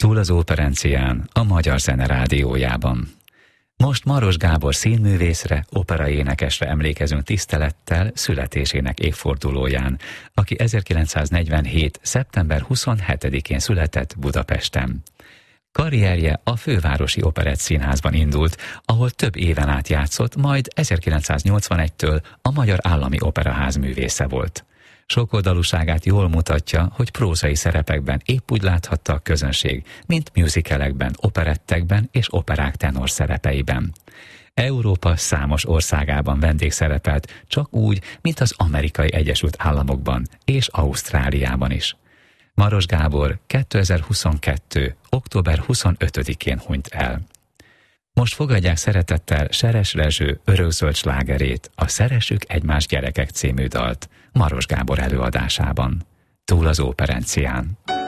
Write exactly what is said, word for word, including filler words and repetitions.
Túl az Óperencián, a Magyar Zene Rádiójában. Most Maros Gábor színművészre, operaénekesre emlékezünk tisztelettel születésének évfordulóján, aki ezerkilencszáznegyvenhét. szeptember huszonhetedikén született Budapesten. Karrierje a Fővárosi Operettszínházban indult, ahol több éven át játszott, majd ezerkilencszáznyolcvanegytől a Magyar Állami Operaház művésze volt. Sokoldalúságát jól mutatja, hogy prózai szerepekben épp úgy láthatta a közönség, mint musicalekben, operettekben és operák tenor szerepeiben. Európa számos országában vendégszerepelt, csak úgy, mint az Amerikai Egyesült Államokban és Ausztráliában is. Maros Gábor kétezer-huszonkettő. október huszonötödikén hunyt el. Most fogadják szeretettel Seres Rezső örökzöld slágerét, a Szeressük egymás gyerekek című dalt, Maros Gábor előadásában. Túl az Óperencián.